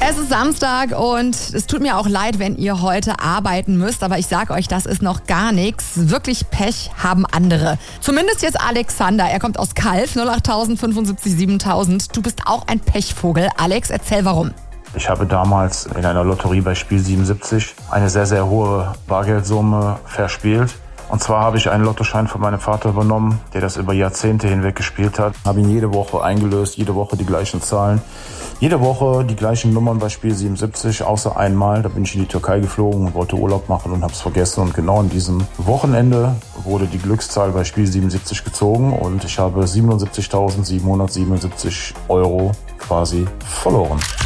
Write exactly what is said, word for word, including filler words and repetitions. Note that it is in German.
Es ist Samstag und es tut mir auch leid, wenn ihr heute arbeiten müsst, aber ich sag euch, das ist noch gar nichts. Wirklich Pech haben andere. Zumindest jetzt Alexander, er kommt aus Calw, null acht fünf sieben siebentausend. Du bist auch ein Pechvogel. Alex, erzähl warum. Ich habe damals in einer Lotterie bei Spiel siebenundsiebzig eine sehr, sehr hohe Bargeldsumme verspielt. Und zwar habe ich einen Lottoschein von meinem Vater übernommen, der das über Jahrzehnte hinweg gespielt hat. Habe ihn jede Woche eingelöst, jede Woche die gleichen Zahlen. Jede Woche die gleichen Nummern bei Spiel siebenundsiebzig, außer einmal. Da bin ich in die Türkei geflogen und wollte Urlaub machen und habe es vergessen. Und genau an diesem Wochenende wurde die Glückszahl bei Spiel siebenundsiebzig gezogen und ich habe siebenundsiebzigtausendsiebenhundertsiebenundsiebzig Euro quasi verloren.